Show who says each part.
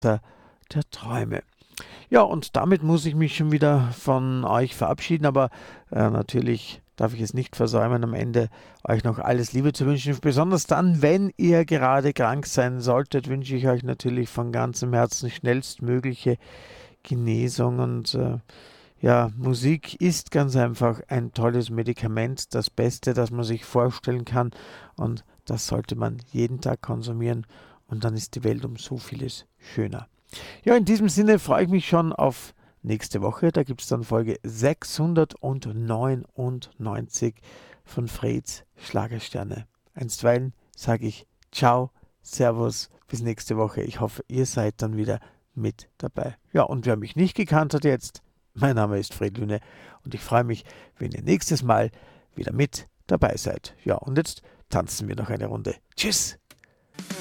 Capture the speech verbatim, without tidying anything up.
Speaker 1: der, der Träume. Ja, und damit muss ich mich schon wieder von euch verabschieden, aber äh, natürlich darf ich es nicht versäumen, am Ende euch noch alles Liebe zu wünschen. Besonders dann, wenn ihr gerade krank sein solltet, wünsche ich euch natürlich von ganzem Herzen schnellstmögliche Genesung. Und äh, ja, Musik ist ganz einfach ein tolles Medikament, das Beste, das man sich vorstellen kann. Und das sollte man jeden Tag konsumieren. Und dann ist die Welt um so vieles schöner. Ja, in diesem Sinne freue ich mich schon auf nächste Woche. Da gibt es dann Folge sechshundertneunundneunzig von Freds Schlagersterne. Einstweilen sage ich Ciao, Servus, bis nächste Woche. Ich hoffe, ihr seid dann wieder mit dabei. Ja, und wer mich nicht gekannt hat jetzt, mein Name ist Fred Lüne und ich freue mich, wenn ihr nächstes Mal wieder mit dabei seid. Ja, und jetzt tanzen wir noch eine Runde. Tschüss!